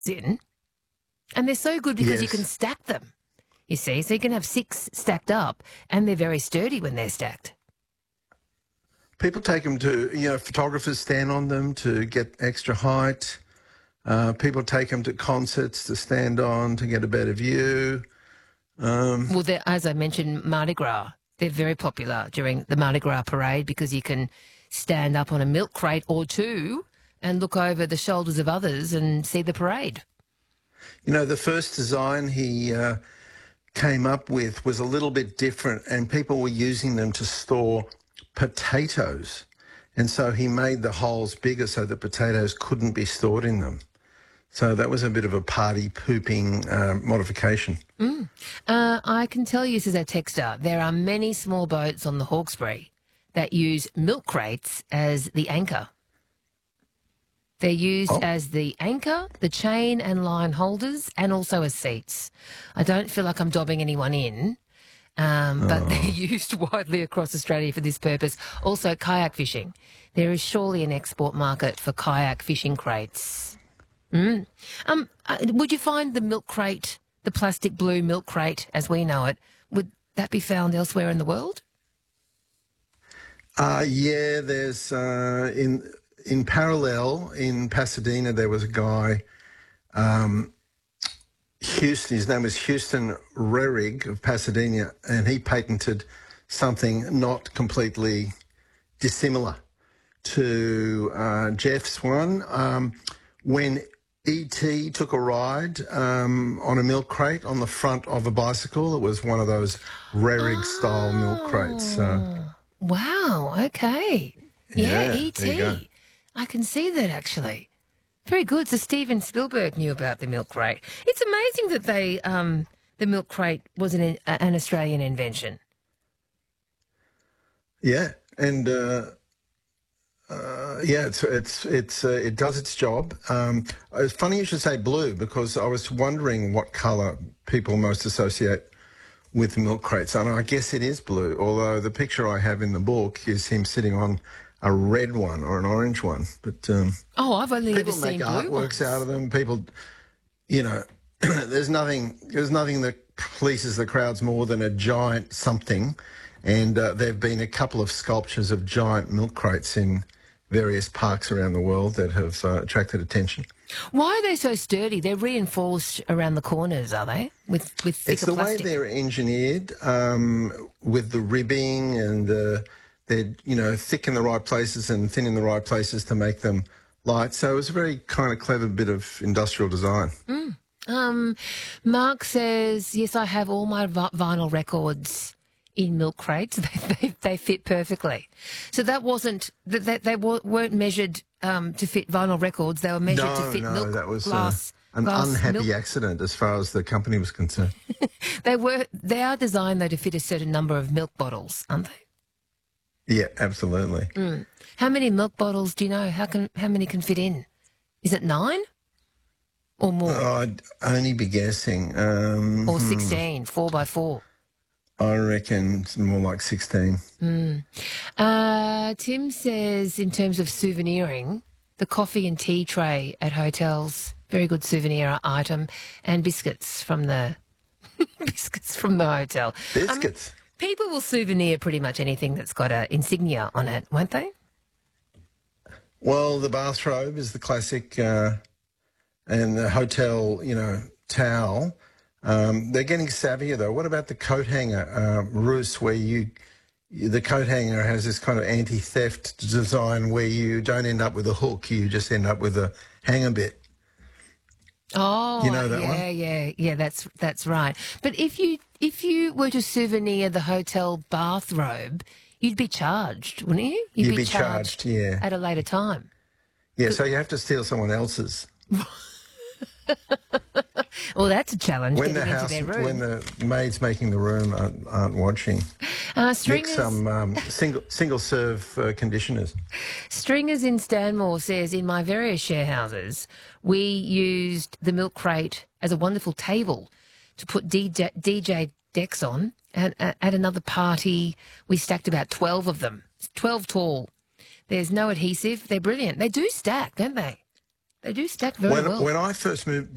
in, and they're so good because you can Yes. stack them, you see. So you can have 6 stacked up, and they're very sturdy when they're stacked. People take them to, photographers stand on them to get extra height. People take them to concerts to stand on to get a better view. Well, as I mentioned, Mardi Gras, they're very popular during the Mardi Gras parade because you can stand up on a milk crate or two and look over the shoulders of others and see the parade. The first design he came up with was a little bit different, and people were using them to store potatoes. And so he made the holes bigger so the potatoes couldn't be stored in them. So that was a bit of a party pooping modification. I can tell you, says our texter, there are many small boats on the Hawkesbury that use milk crates as the anchor. They're used as the anchor, the chain and line holders, and also as seats. I don't feel like I'm dobbing anyone in, but they're used widely across Australia for this purpose. Also, kayak fishing. There is surely an export market for kayak fishing crates. Would you find the milk crate, the plastic blue milk crate as we know it, would that be found elsewhere in the world? Yeah, there's in parallel in Pasadena there was a guy, Houston. His name was Houston Rerig of Pasadena, and he patented something not completely dissimilar to Jeff's one. When E.T. took a ride on a milk crate on the front of a bicycle, it was one of those Rerig-style milk crates. Wow, okay. Yeah, There you go. E.T. I can see that, actually. Very good. So Steven Spielberg knew about the milk crate. It's amazing that the milk crate was an Australian invention. Yeah, and it does its job. It's funny you should say blue because I was wondering what colour people most associate with milk crates, and I guess it is blue. Although the picture I have in the book is him sitting on a red one or an orange one. But I've only ever people seen make blue artworks ones. out of them. People, there's nothing that pleases the crowds more than a giant something. And there have been a couple of sculptures of giant milk crates in various parks around the world that have attracted attention. Why are they so sturdy? They're reinforced around the corners, are they? With thicker It's the plastic? way they're engineered with the ribbing, and they're thick in the right places and thin in the right places to make them light. So it was a very kind of clever bit of industrial design. Mark says, yes, I have all my vinyl records in milk crates. They fit perfectly. So that wasn't they weren't measured to fit vinyl records. They were measured to fit milk that was glass. an glass unhappy milk. accident as far as the company was concerned. They are designed though to fit a certain number of milk bottles, aren't they? Yeah, absolutely. How many milk bottles do you know? How many can fit in? Is it 9 or more? I'd only be guessing. Or 16, 4x4? I reckon it's more like 16. Tim says, in terms of souveniring, the coffee and tea tray at hotels, very good souvenir item, and biscuits from the hotel. Biscuits. People will souvenir pretty much anything that's got an insignia on it, won't they? Well, the bathrobe is the classic, and the hotel, towel. They're getting savvier though. What about the coat hanger, Roos, where the coat hanger has this kind of anti-theft design where you don't end up with a hook, you just end up with a hanger bit. Oh, You know that one? yeah. That's right. But if you were to souvenir the hotel bathrobe, you'd be charged, wouldn't you? You'd be charged, yeah. At a later time. Yeah, so you have to steal someone else's. Well, that's a challenge. When getting into their room. when the maids making the room aren't watching. Mix Stringers, some single serve conditioners. Stringers in Stanmore says, in my various share houses, we used the milk crate as a wonderful table to put DJ decks on. And at another party, we stacked about 12 of them, 12 tall. There's no adhesive. They're brilliant. They do stack, don't they? They do stack very well. When I first moved